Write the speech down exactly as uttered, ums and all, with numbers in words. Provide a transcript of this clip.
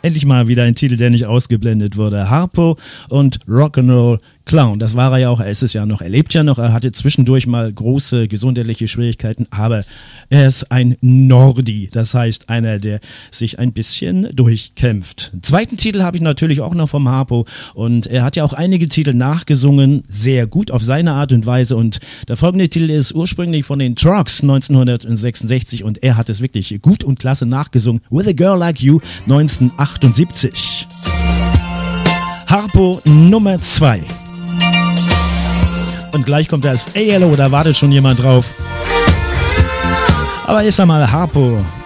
Endlich mal wieder ein Titel, der nicht ausgeblendet wurde. Harpo und Rock'n'Roll Clown. Das war er ja auch, er ist es ja noch, er lebt ja noch, er hatte zwischendurch mal große gesundheitliche Schwierigkeiten, aber er ist ein Nordi, das heißt einer, der sich ein bisschen durchkämpft. Den zweiten Titel habe ich natürlich auch noch vom Harpo und er hat ja auch einige Titel nachgesungen, sehr gut auf seine Art und Weise und der folgende Titel ist ursprünglich von den Trucks neunzehnhundertsechsundsechzig und er hat es wirklich gut und klasse nachgesungen, With a Girl Like You neunzehnhundertachtundsiebzig. Harpo Nummer zwei. Und gleich kommt das A L O, da wartet schon jemand drauf. Aber erst einmal Harpo